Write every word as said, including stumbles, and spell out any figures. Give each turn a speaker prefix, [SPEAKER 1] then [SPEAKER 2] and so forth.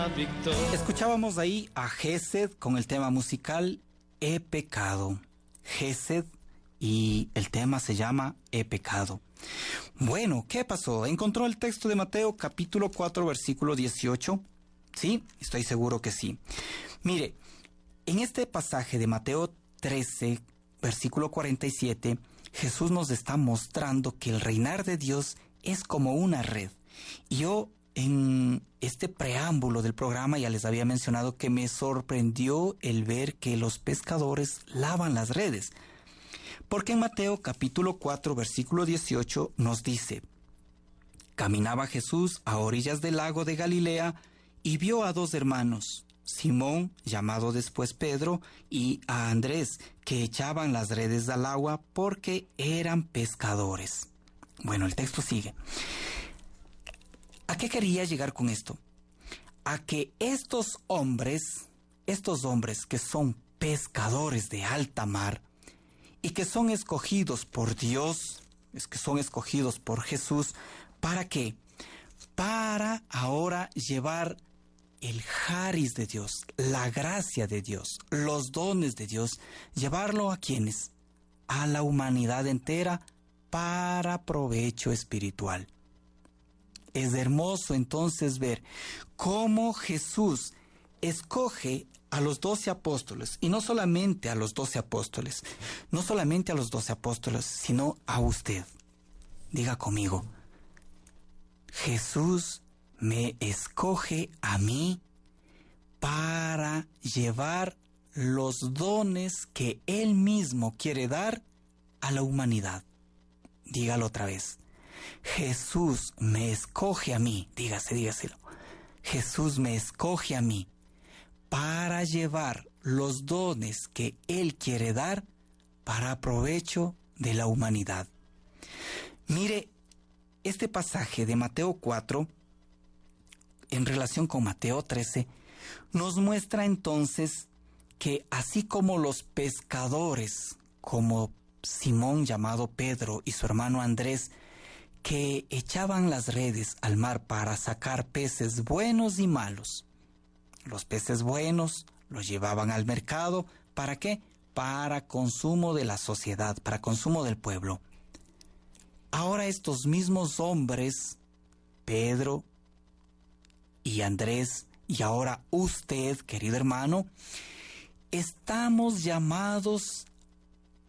[SPEAKER 1] la victoria.
[SPEAKER 2] Escuchábamos ahí a Gesed con el tema musical He pecado. Gesed, y el tema se llama He pecado. Bueno, ¿qué pasó? ¿Encontró el texto de Mateo capítulo cuatro versículo dieciocho? ¿Sí? Estoy seguro que sí. Mire, en este pasaje de Mateo trece versículo cuarenta y siete, Jesús nos está mostrando que el reinar de Dios es como una red. Y yo en este preámbulo del programa ya les había mencionado que me sorprendió el ver que los pescadores lavan las redes. Porque en Mateo capítulo cuatro versículo dieciocho nos dice: caminaba Jesús a orillas del lago de Galilea y vio a dos hermanos, Simón, llamado después Pedro, y a Andrés, que echaban las redes al agua porque eran pescadores. Bueno, el texto sigue. ¿A qué quería llegar con esto? A que estos hombres, estos hombres que son pescadores de alta mar y que son escogidos por Dios, es que son escogidos por Jesús, ¿para qué? Para ahora llevar el charis de Dios, la gracia de Dios, los dones de Dios, llevarlo a quienes, a la humanidad entera, para provecho espiritual. Es hermoso entonces ver cómo Jesús escoge a los doce apóstoles, y no solamente a los doce apóstoles, no solamente a los doce apóstoles, sino a usted. Diga conmigo: Jesús me escoge a mí para llevar los dones que Él mismo quiere dar a la humanidad. Dígalo otra vez. Jesús me escoge a mí, dígase, dígaselo. Jesús me escoge a mí para llevar los dones que Él quiere dar para provecho de la humanidad. Mire, este pasaje de Mateo cuatro, en relación con Mateo trece, nos muestra entonces que así como los pescadores, como Simón llamado Pedro y su hermano Andrés, que echaban las redes al mar para sacar peces buenos y malos. Los peces buenos los llevaban al mercado, ¿para qué? Para consumo de la sociedad, para consumo del pueblo. Ahora estos mismos hombres, Pedro y Andrés, y ahora usted, querido hermano, estamos llamados